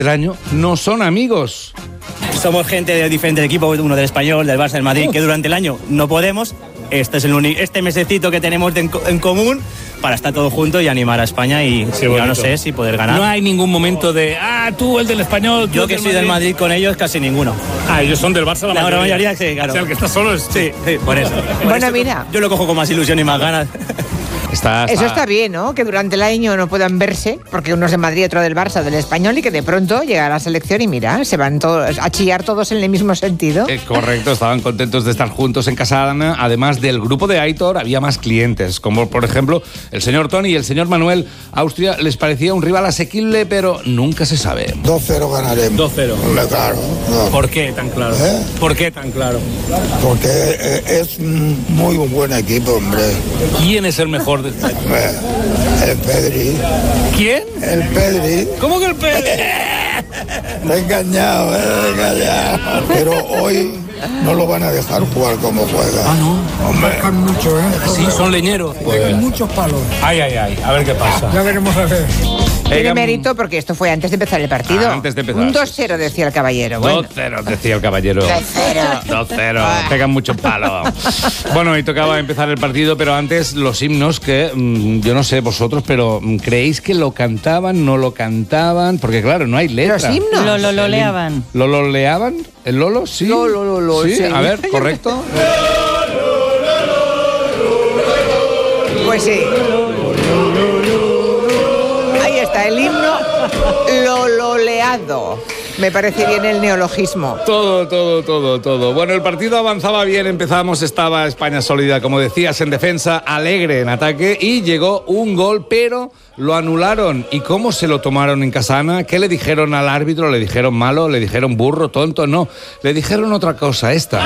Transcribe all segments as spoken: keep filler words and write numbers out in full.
del año no son amigos. Somos gente de diferentes equipos, uno del Español, del Barça, del Madrid, que durante el año no podemos. Este es el único, este mesecito que tenemos de en, en común para estar todos juntos y animar a España y sí, yo no sé si poder ganar. No hay ningún momento de, ah, tú el del Español, tú Yo el que del soy Madrid. del Madrid con ellos, casi ninguno. Ah, ellos son del Barça la, la mayoría. mayoría, sí, claro. O sea, el que está solo es... Sí, sí, por eso. Por Bueno, eso mira. Yo lo cojo con más ilusión y más ganas. Está, está... Eso está bien, ¿no? Que durante el año no puedan verse, porque uno es de Madrid, otro del Barça, del Español, y que de pronto llega a la selección y mira, se van todos a chillar todos en el mismo sentido. Eh, correcto, estaban contentos de estar juntos en Casana. Además del grupo de Aitor, había más clientes, como por ejemplo el señor Tony y el señor Manuel. Austria les parecía un rival asequible, pero nunca se sabe. dos cero ganaremos. dos cero. Hombre, claro. No. ¿Por qué tan claro? ¿Eh? ¿Por qué tan claro? Porque eh, es un muy buen equipo, hombre. ¿Quién es el mejor de este año? Hombre, el Pedri. ¿Quién? El Pedri. ¿Cómo que el Pedri? Te he engañado, eh, te he engañado. Pero hoy no lo van a dejar jugar como juega. Ah, no. Hombre. Mucho, ¿eh? Sí, son leñeros. Pegan muchos palos. Ay, ay, ay. A ver qué pasa. Ya veremos a ver. Tiene Egan- mérito porque esto fue antes de empezar el partido. Ah, antes de empezar, Un dos sí, cero, decía el caballero. Bueno. dos cero, decía el caballero. dos cero. dos cero, pegan mucho palo. Bueno, y tocaba empezar el partido, pero antes los himnos que, mmm, yo no sé vosotros, pero mm, ¿creéis que lo cantaban, no lo cantaban? Porque claro, no hay letra. Los himnos. Lo, lo, lo leaban. ¿Lo loleaban? ¿El Lolo? Sí. Lo, lo, lo, lo, sí. sí. A ver, correcto. Pues sí. Ahí está, el himno lololeado. Me parece bien el neologismo. Todo, todo, todo, todo. Bueno, el partido avanzaba bien, empezamos, estaba España sólida, como decías, en defensa, alegre en ataque y llegó un gol, pero lo anularon. ¿Y cómo se lo tomaron en Casana? ¿Qué le dijeron al árbitro? ¿Le dijeron malo? ¿Le dijeron burro, tonto? No, le dijeron otra cosa, esta.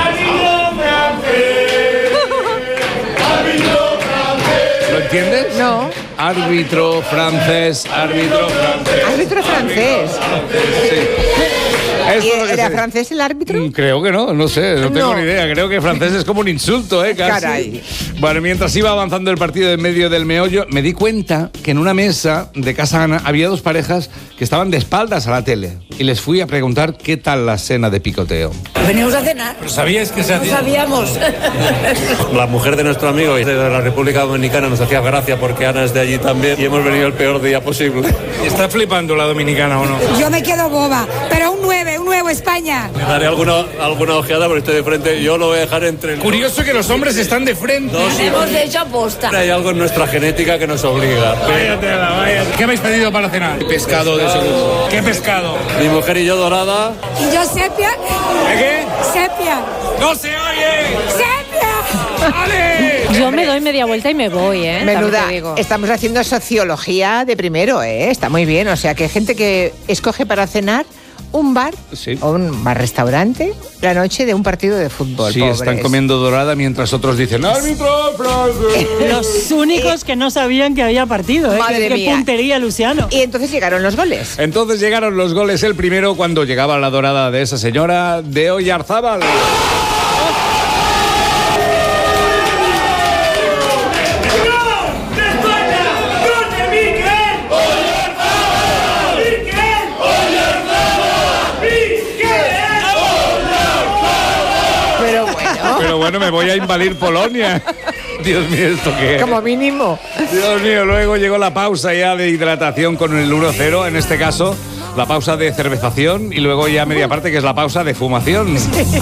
¿Lo entiendes? No. Árbitro francés, árbitro francés. Árbitro francés. Sí. Esto ¿Y es lo que ¿Era se- francés el árbitro? Mm, Creo que no, no sé, no tengo No. ni idea. Creo que francés es como un insulto, ¿eh? Casi. Caray. Bueno, mientras iba avanzando el partido en medio del meollo, me di cuenta que en una mesa de Casa Ana había dos parejas que estaban de espaldas a la tele. Y les fui a preguntar qué tal la cena de picoteo. Venimos a cenar. ¿Pero sabíais que se No hacía? sabíamos. La mujer de nuestro amigo de la República Dominicana nos hacía gracia porque Ana es de allí también y hemos venido el peor día posible. ¿Está flipando la dominicana o no? Yo me quedo boba, pero un nueve, un nuevo España. Le daré alguna, alguna ojeada porque estoy de frente. Yo lo voy a dejar entre el... Curioso que los hombres están de frente. Dos y Hemos hecho aposta. hay algo en nuestra genética que nos obliga. Vaya tela, vaya. ¿Qué habéis pedido para cenar? Pescado de seguro. ¿Qué pescado? Mi mujer y yo dorada. ¿Y yo sepia? ¿De qué? Sepia. ¡No se oye! ¡Sepia! ¡Vale! Yo me doy media vuelta y me voy, ¿eh? También Menuda, te digo. estamos haciendo sociología de primero, ¿eh? Está muy bien. O sea, que hay gente que escoge para cenar un bar Sí. o un bar-restaurante la noche de un partido de fútbol. Sí, pobres. están comiendo dorada mientras otros dicen ¡árbitro francés! Los únicos que no sabían que había partido, ¿eh? Madre Qué, qué mía. puntería, Luciano. Y entonces llegaron los goles. Entonces llegaron los goles, el primero cuando llegaba la dorada de esa señora de Oyarzábal. Pero bueno, Pero bueno, me voy a invadir Polonia. Dios mío, ¿esto qué es? como mínimo. Dios mío, luego llegó la pausa ya de hidratación con el uno cero, en este caso la pausa de cervezación y luego ya media parte que es la pausa de fumación.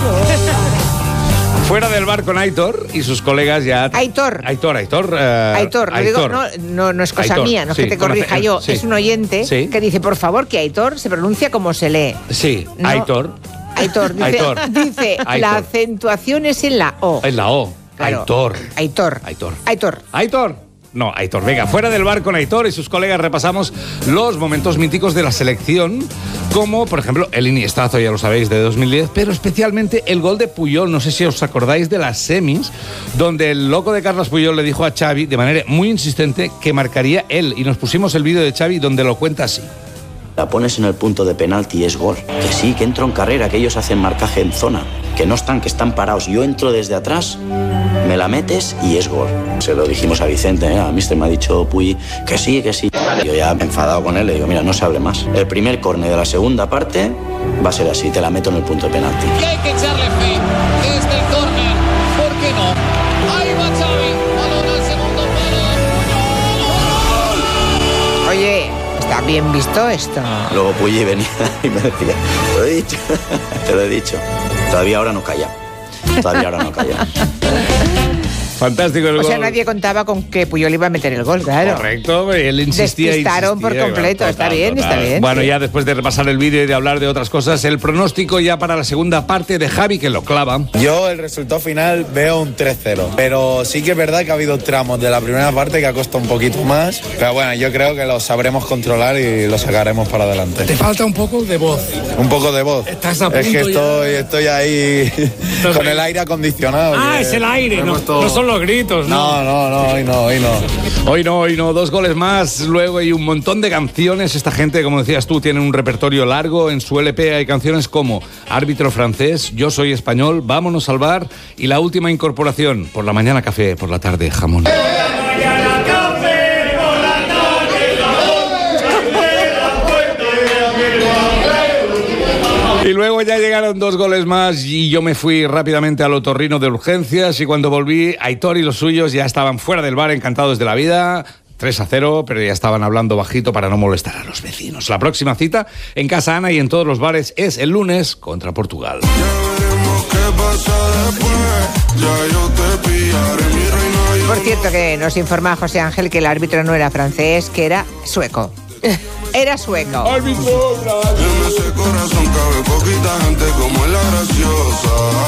Fuera del bar con Aitor y sus colegas ya... Aitor. Aitor, Aitor. eh, Aitor, lo digo, no, no, no es cosa Aitor, mía, no es sí, que te con corrija ace- yo, sí. es un oyente Sí. que dice, por favor, que Aitor se pronuncia como se lee. Sí, No. Aitor. Aitor, dice, Aitor. dice Aitor. la acentuación es en la O. Es la O. Claro. Aitor. Aitor. Aitor. Aitor. Aitor. No, Aitor. Venga, fuera del bar con Aitor y sus colegas repasamos los momentos míticos de la selección, como, por ejemplo, el Iniestazo, ya lo sabéis, de dos mil diez, pero especialmente el gol de Puyol. No sé si os acordáis de las semis, donde el loco de Carlos Puyol le dijo a Xavi, de manera muy insistente, que marcaría él. Y nos pusimos el vídeo de Xavi donde lo cuenta así. La pones en el punto de penalti y es gol. Que sí, que entro en carrera, que ellos hacen marcaje en zona. Que no están, que están parados. Yo entro desde atrás me la metes y es gol. Se lo dijimos a Vicente, ¿eh? A míster me ha dicho Puy que sí, que sí. Yo ya enfadado con él, le digo, mira, no se hable más. El primer córner de la segunda parte va a ser así, te la meto en el punto de penalti. Y hay que echarle fe desde el córner, ¿por qué no? Ahí va Xavi, balón al segundo palo. Oye, está bien visto esto. Luego Puy venía y me decía, te lo he dicho, te lo he dicho. Todavía ahora no calla, todavía ahora no calla. Fantástico el o gol. O sea, nadie contaba con que Puyol iba a meter el gol, claro. Correcto, él insistía. Despistaron insistía, por completo, total, está bien, total. está bien. Bueno, sí. ya después de repasar el vídeo y de hablar de otras cosas, el pronóstico ya para la segunda parte de Javi, que lo clava. Yo el resultado final veo un tres cero, pero sí que es verdad que ha habido tramos de la primera parte que ha costado un poquito más, pero bueno, yo creo que lo sabremos controlar y lo sacaremos para adelante. Te falta un poco de voz. Un poco de voz. Estás a punto es que estoy, ya. estoy ahí Entonces, con el aire acondicionado. Ah, es el aire, no, no son los gritos, ¿no? No, no, no, hoy no, hoy no. Hoy no, hoy no, dos goles más, luego hay un montón de canciones. Esta gente, como decías tú, tiene un repertorio largo. En su L P hay canciones como Árbitro francés, Yo soy español, Vámonos al bar y la última incorporación, Por la mañana café, por la tarde jamón. Y luego ya llegaron dos goles más y yo me fui rápidamente al otorrino de urgencias y cuando volví, Aitor y los suyos ya estaban fuera del bar encantados de la vida. tres a cero, pero ya estaban hablando bajito para no molestar a los vecinos. La próxima cita en Casa Ana y en todos los bares es el lunes contra Portugal. Por cierto, que nos informa José Ángel que el árbitro no era francés, que era sueco. Era sueco. ¡Árbitro! En ese corazón cabe poquita gente como la graciosa.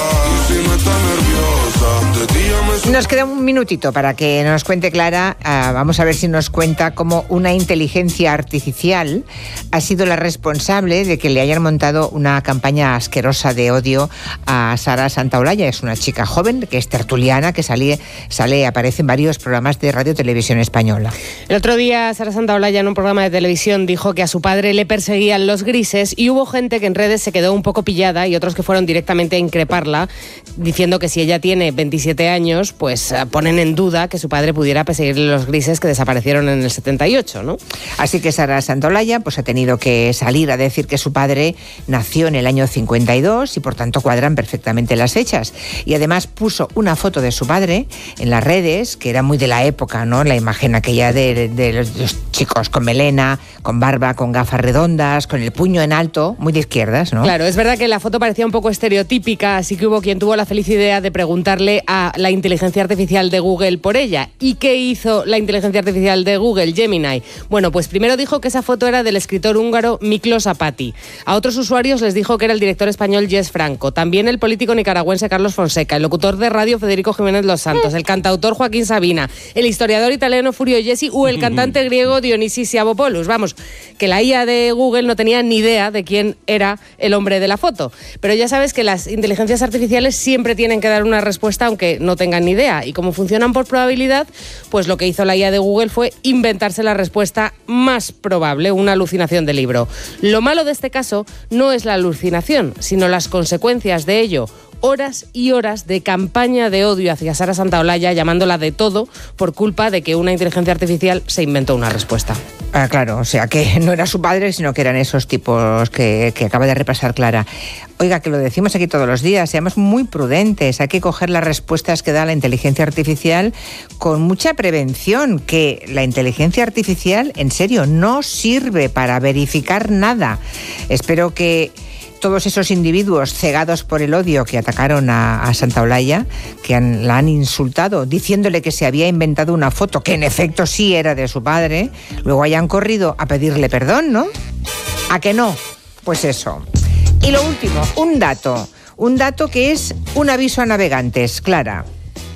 Y si no está nerviosa, de ti ya me... Nos queda un minutito para que nos cuente Clara. Uh, vamos a ver si nos cuenta cómo una inteligencia artificial ha sido la responsable de que le hayan montado una campaña asquerosa de odio a Sara Santaolalla. Es una chica joven que es tertuliana, que sale, sale aparece en varios programas de radio televisión española. El otro día Sara Santaolalla en un programa de televisión dijo que a su padre le perseguían los grises y hubo gente que en redes se quedó un poco pillada y otros que fueron directamente a increparla diciendo que si ella tiene veintisiete años, pues ponen en duda que su padre pudiera perseguirle los grises que desaparecieron en el setenta y ocho, ¿no? Así que Sara Santaolalla pues ha tenido que salir a decir que su padre nació en el año cincuenta y dos y por tanto cuadran perfectamente las fechas. Y además puso una foto de su padre en las redes, que era muy de la época, ¿no? La imagen aquella de, de los chicos con melena, con barba, con gafas redondas, con el puño en alto, muy de izquierdas, ¿no? Claro, es verdad que la foto parecía un poco estereotípica, así que hubo quien tuvo la feliz idea de preguntarle a la inteligencia artificial de Google por ella. ¿Y qué hizo la inteligencia artificial de Google, Gemini? Bueno, pues primero dijo que esa foto era del escritor húngaro Miklos Apati. A otros usuarios les dijo que era el director español Jess Franco, también el político nicaragüense Carlos Fonseca, el locutor de radio Federico Jiménez Los Santos, el cantautor Joaquín Sabina, el historiador italiano Furio Jesi o el cantante griego Dionisis Siavopoulos. Vamos, que la I A de Google no tenía ni idea de quién era el hombre de la foto. Pero ya sabes que las inteligencias artificiales siempre tienen que dar una respuesta aunque no tengan ni idea. Y como funcionan por probabilidad, pues lo que hizo la I A de Google fue inventarse la respuesta más probable, una alucinación del libro. Lo malo de este caso no es la alucinación, sino las consecuencias de ello. Horas y horas de campaña de odio hacia Sara Santaolalla, llamándola de todo por culpa de que una inteligencia artificial se inventó una respuesta. Ah, claro, o sea, que no era su padre, sino que eran esos tipos que, que acaba de repasar Clara. Oiga, que lo decimos aquí todos los días, seamos muy prudentes, hay que coger las respuestas que da la inteligencia artificial con mucha prevención, que la inteligencia artificial, en serio, no sirve para verificar nada. Espero que todos esos individuos cegados por el odio que atacaron a, a Santaolalla, que han, la han insultado diciéndole que se había inventado una foto que en efecto sí era de su padre, luego hayan corrido a pedirle perdón, ¿no? ¿A que no? Pues eso. Y lo último, un dato, un dato que es un aviso a navegantes, Clara.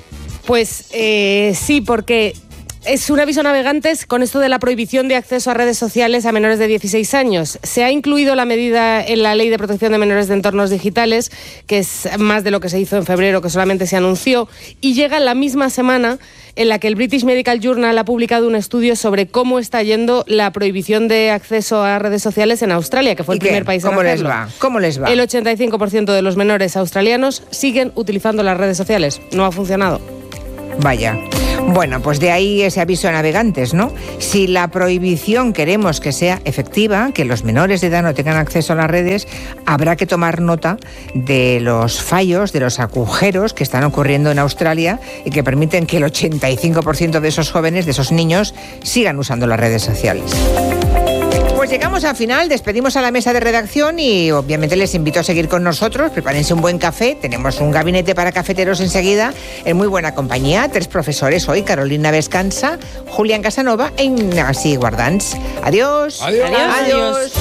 Pues eh, sí, porque... es un aviso a navegantes con esto de la prohibición de acceso a redes sociales a menores de dieciséis años. Se ha incluido la medida en la Ley de Protección de Menores de Entornos Digitales, que es más de lo que se hizo en febrero, que solamente se anunció, y llega la misma semana en la que el British Medical Journal ha publicado un estudio sobre cómo está yendo la prohibición de acceso a redes sociales en Australia, que fue el primer país en ¿Cómo hacerlo. les va? ¿Cómo les va? El ochenta y cinco por ciento de los menores australianos siguen utilizando las redes sociales. No ha funcionado. Vaya. Bueno, pues de ahí ese aviso a navegantes, ¿no? Si la prohibición queremos que sea efectiva, que los menores de edad no tengan acceso a las redes, habrá que tomar nota de los fallos, de los agujeros que están ocurriendo en Australia y que permiten que el ochenta y cinco por ciento de esos jóvenes, de esos niños, sigan usando las redes sociales. Pues llegamos al final, despedimos a la mesa de redacción y obviamente les invito a seguir con nosotros, prepárense un buen café, tenemos un gabinete para cafeteros enseguida, en muy buena compañía, tres profesores hoy, Carolina Vescansa, Julián Casanova e Ignasi Guardans. Adiós. Adiós. Adiós. Adiós.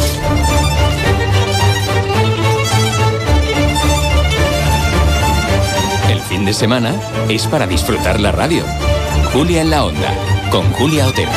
El fin de semana es para disfrutar la radio. Julia en la Onda, con Julia Otero.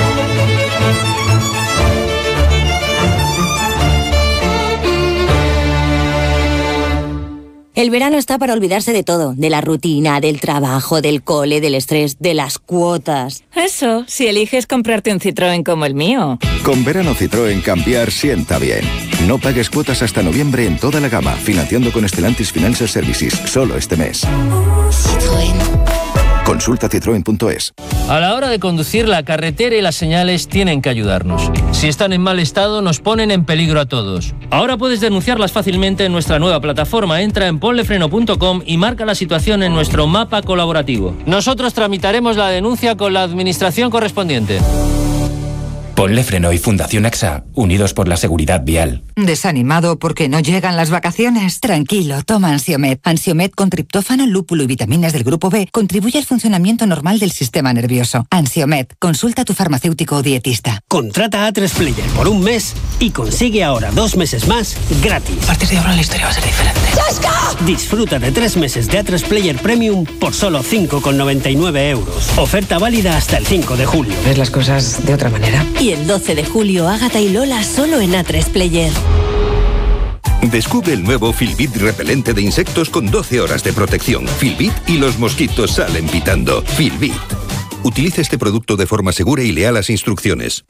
El verano está para olvidarse de todo, de la rutina, del trabajo, del cole, del estrés, de las cuotas. Eso, si eliges comprarte un Citroën como el mío. Con verano Citroën cambiar sienta bien. No pagues cuotas hasta noviembre en toda la gama, financiando con Stellantis Financial Services, solo este mes. Citroën. Consulta citroen punto es. A la hora de conducir, la carretera y las señales tienen que ayudarnos. Si están en mal estado, nos ponen en peligro a todos. Ahora puedes denunciarlas fácilmente en nuestra nueva plataforma. Entra en ponlefreno punto com y marca la situación en nuestro mapa colaborativo. Nosotros tramitaremos la denuncia con la administración correspondiente. Ponle Freno y Fundación A X A, unidos por la seguridad vial. ¿Desanimado porque no llegan las vacaciones? Tranquilo, toma Ansiomed. Ansiomed con triptófano, lúpulo y vitaminas del grupo B contribuye al funcionamiento normal del sistema nervioso. Ansiomed, consulta a tu farmacéutico o dietista. Contrata a tres Player por un mes y consigue ahora dos meses más gratis. A partir de ahora la historia va a ser diferente. ¡Chasca! Disfruta de tres meses de A tres Player Premium por solo cinco con noventa y nueve euros. Oferta válida hasta el cinco de julio. ¿Ves las cosas de otra manera? Y el doce de julio, Ágata y Lola solo en A tres Player. Descubre el nuevo Filbit repelente de insectos con doce horas de protección. Filbit y los mosquitos salen pitando. Filbit. Utiliza este producto de forma segura y lea las instrucciones.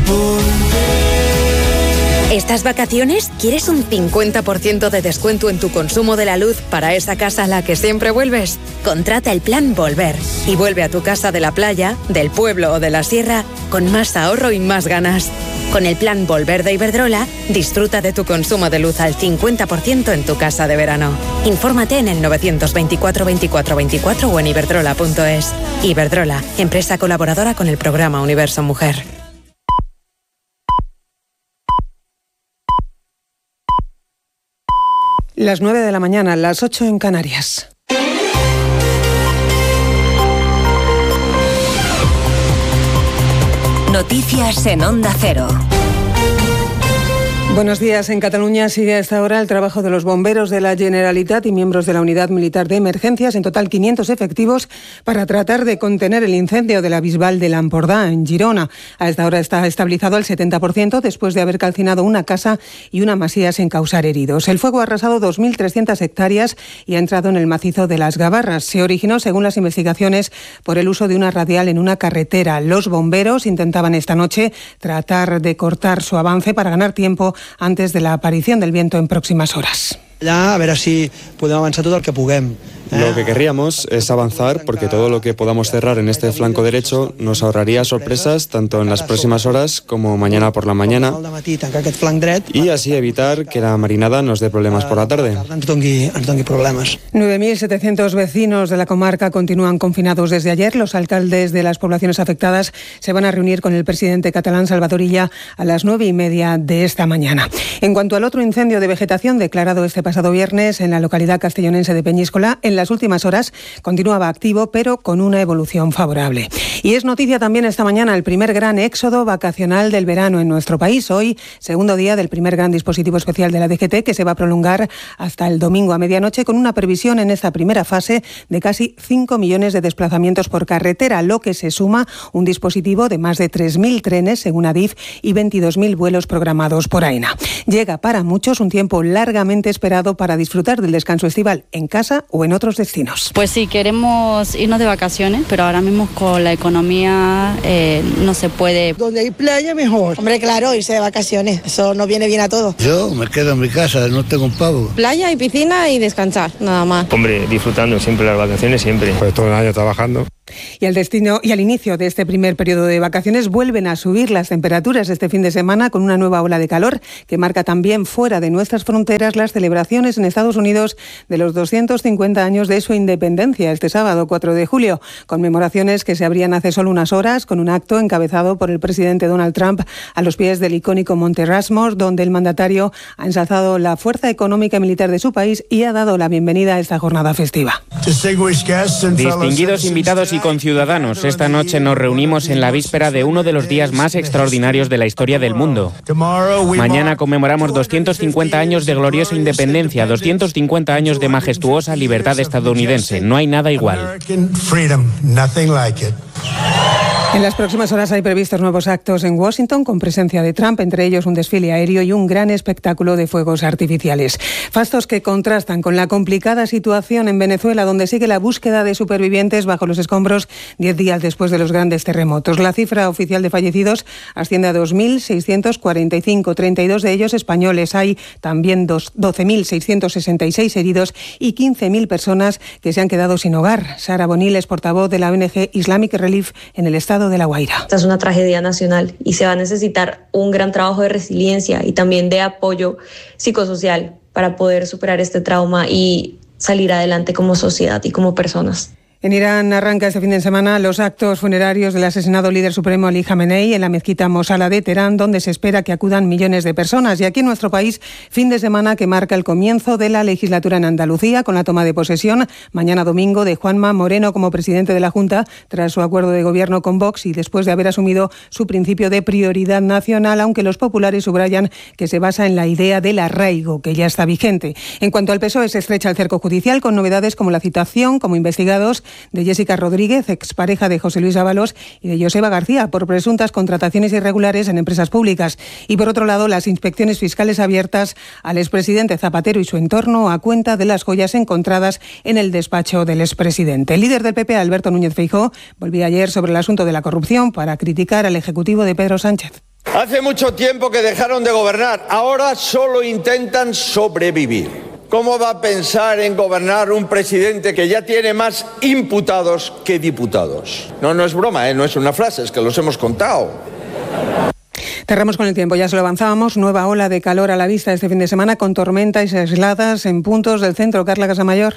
¿Estas vacaciones quieres un cincuenta por ciento de descuento en tu consumo de la luz para esa casa a la que siempre vuelves? Contrata el plan Volver y vuelve a tu casa de la playa, del pueblo o de la sierra con más ahorro y más ganas. Con el plan Volver de Iberdrola, disfruta de tu consumo de luz al cincuenta por ciento en tu casa de verano. Infórmate en el novecientos veinticuatro veinticuatro veinticuatro o en iberdrola punto es. Iberdrola, empresa colaboradora con el programa Universo Mujer. Las nueve de la mañana, las ocho en Canarias. Noticias en Onda Cero. Buenos días. En Cataluña sigue a esta hora el trabajo de los bomberos de la Generalitat y miembros de la Unidad Militar de Emergencias, en total quinientos efectivos, para tratar de contener el incendio de la Bisbal de l'Empordà, en Girona. A esta hora está estabilizado al setenta por ciento después de haber calcinado una casa y una masía sin causar heridos. El fuego ha arrasado dos mil trescientas hectáreas y ha entrado en el macizo de las Gavarras. Se originó, según las investigaciones, por el uso de una radial en una carretera. Los bomberos intentaban esta noche tratar de cortar su avance para ganar tiempo antes de la aparición del viento en próximas horas. Ya, a ver si podemos avanzar todo el que puguem. Lo que querríamos es avanzar porque todo lo que podamos cerrar en este flanco derecho nos ahorraría sorpresas tanto en las próximas horas como mañana por la mañana y así evitar que la marinada nos dé problemas por la tarde. nueve mil setecientos vecinos de la comarca continúan confinados desde ayer. Los alcaldes de las poblaciones afectadas se van a reunir con el presidente catalán Salvador Illa a las nueve y media de esta mañana. En cuanto al otro incendio de vegetación declarado este pasado viernes en la localidad castellonense de Peñíscola, en las últimas horas continuaba activo, pero con una evolución favorable. Y es noticia también esta mañana el primer gran éxodo vacacional del verano en nuestro país. Hoy, segundo día del primer gran dispositivo especial de la D G T, que se va a prolongar hasta el domingo a medianoche, con una previsión en esta primera fase de casi cinco millones de desplazamientos por carretera, lo que se suma un dispositivo de más de tres mil trenes, según Adif, y veintidós mil vuelos programados por AENA. Llega para muchos un tiempo largamente esperado para disfrutar del descanso estival en casa o en otros destinos. Pues sí, queremos irnos de vacaciones, pero ahora mismo con la economía eh, no se puede. Donde hay playa, mejor. Hombre, claro, irse de vacaciones, eso nos viene bien a todos. Yo me quedo en mi casa, no tengo un pavo. Playa y piscina y descansar, nada más. Hombre, disfrutando siempre las vacaciones, siempre. Pues todo el año trabajando. Y al destino y al inicio de este primer periodo de vacaciones vuelven a subir las temperaturas este fin de semana con una nueva ola de calor que marca también fuera de nuestras fronteras las celebraciones en Estados Unidos de los doscientos cincuenta años de su independencia este sábado cuatro de julio. Conmemoraciones que se abrían hace solo unas horas con un acto encabezado por el presidente Donald Trump a los pies del icónico Monte Rushmore, donde el mandatario ha ensalzado la fuerza económica y militar de su país y ha dado la bienvenida a esta jornada festiva. Distinguidos invitados y conciudadanos, esta noche nos reunimos en la víspera de uno de los días más extraordinarios de la historia del mundo. Mañana conmemoramos doscientos cincuenta años de gloriosa independencia, doscientos cincuenta años de majestuosa libertad estadounidense. No hay nada igual. En las próximas horas hay previstos nuevos actos en Washington con presencia de Trump, entre ellos un desfile aéreo y un gran espectáculo de fuegos artificiales. Fastos que contrastan con la complicada situación en Venezuela, donde sigue la búsqueda de supervivientes bajo los escombros diez días después de los grandes terremotos. La cifra oficial de fallecidos asciende a dos mil seiscientos cuarenta y cinco, treinta y dos de ellos españoles. Hay también doce mil seiscientos sesenta y seis heridos y quince mil personas que se han quedado sin hogar. Sara Bonil es portavoz de la O N G Islamic Relief en el estado de La Guaira. Esta es una tragedia nacional y se va a necesitar un gran trabajo de resiliencia y también de apoyo psicosocial para poder superar este trauma y salir adelante como sociedad y como personas. En Irán arranca este fin de semana los actos funerarios del asesinado líder supremo Ali Khamenei en la mezquita Mosala de Teherán, donde se espera que acudan millones de personas. Y aquí en nuestro país, fin de semana que marca el comienzo de la legislatura en Andalucía, con la toma de posesión mañana domingo de Juanma Moreno como presidente de la Junta, tras su acuerdo de gobierno con Vox y después de haber asumido su principio de prioridad nacional, aunque los populares subrayan que se basa en la idea del arraigo, que ya está vigente. En cuanto al P S O E, se estrecha el cerco judicial con novedades como la citación como investigados de Jessica Rodríguez, expareja de José Luis Ábalos, y de Joseba García por presuntas contrataciones irregulares en empresas públicas. Y por otro lado, las inspecciones fiscales abiertas al expresidente Zapatero y su entorno a cuenta de las joyas encontradas en el despacho del expresidente. El líder del P P, Alberto Núñez Feijóo, volvía ayer sobre el asunto de la corrupción para criticar al ejecutivo de Pedro Sánchez. Hace mucho tiempo que dejaron de gobernar, ahora solo intentan sobrevivir. ¿Cómo va a pensar en gobernar un presidente que ya tiene más imputados que diputados? No, no es broma, ¿eh? No es una frase, es que los hemos contado. Cerramos con el tiempo, ya se lo avanzábamos. Nueva ola de calor a la vista este fin de semana con tormentas aisladas en puntos del centro. Carla Casamayor.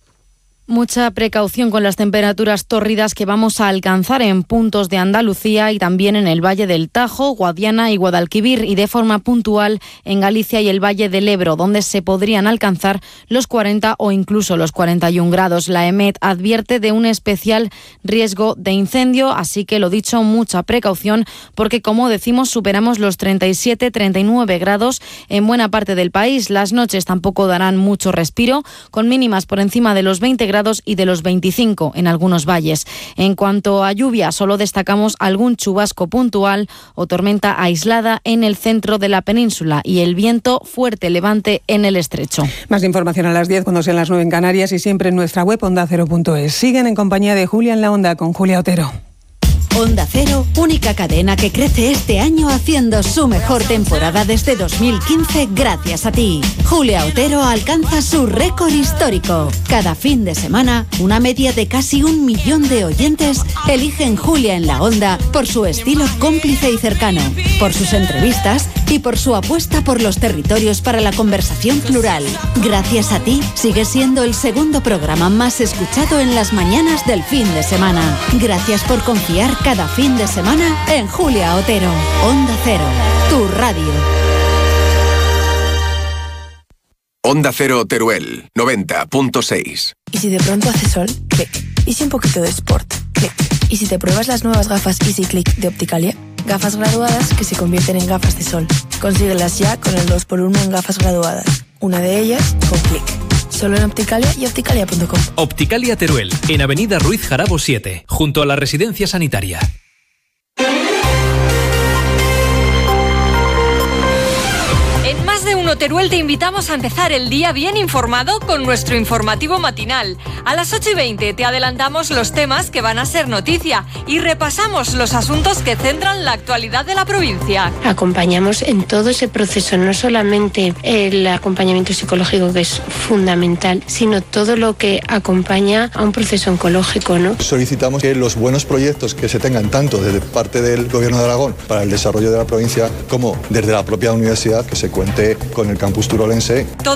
Mucha precaución con las temperaturas tórridas que vamos a alcanzar en puntos de Andalucía y también en el Valle del Tajo, Guadiana y Guadalquivir, y de forma puntual en Galicia y el Valle del Ebro, donde se podrían alcanzar los cuarenta o incluso los cuarenta y un grados. La EMET advierte de un especial riesgo de incendio, así que lo dicho, mucha precaución, porque como decimos superamos los treinta y siete, treinta y nueve grados en buena parte del país. Las noches tampoco darán mucho respiro, con mínimas por encima de los veinte grados y de los veinticinco en algunos valles. En cuanto a lluvia, solo destacamos algún chubasco puntual o tormenta aislada en el centro de la península y el viento fuerte levante en el estrecho. Más información a las diez cuando sean las nueve en Canarias y siempre en nuestra web onda cero punto es. Siguen en compañía de Julia en la Onda con Julia Otero. Onda Cero, única cadena que crece este año haciendo su mejor temporada desde dos mil quince gracias a ti. Julia Otero alcanza su récord histórico. Cada fin de semana, una media de casi un millón de oyentes eligen Julia en la Onda por su estilo cómplice y cercano, por sus entrevistas y por su apuesta por los territorios para la conversación plural. Gracias a ti, sigue siendo el segundo programa más escuchado en las mañanas del fin de semana. Gracias por confiar cada fin de semana en Julia Otero. Onda Cero, tu radio. Onda Cero Teruel, noventa punto seis. ¿Y si de pronto hace sol? Clic. ¿Y si un poquito de sport? Clic. ¿Y si te pruebas las nuevas gafas Easy Click de Opticalia? Gafas graduadas que se convierten en gafas de sol. Consíguelas ya con el dos por uno en gafas graduadas. Una de ellas con Clic. Solo en Opticalia y opticalia punto com. Opticalia Teruel, en Avenida Ruiz Jarabo siete, junto a la Residencia Sanitaria. En más de un uno Teruel te invitamos a empezar el día bien informado con nuestro informativo matinal. A las ocho y veinte te adelantamos los temas que van a ser noticia y repasamos los asuntos que centran la actualidad de la provincia. Acompañamos en todo ese proceso, no solamente el acompañamiento psicológico, que es fundamental, sino todo lo que acompaña a un proceso oncológico, ¿no? Solicitamos que los buenos proyectos que se tengan tanto desde parte del Gobierno de Aragón para el desarrollo de la provincia como desde la propia universidad, que se cuente con el campus turolense. Todo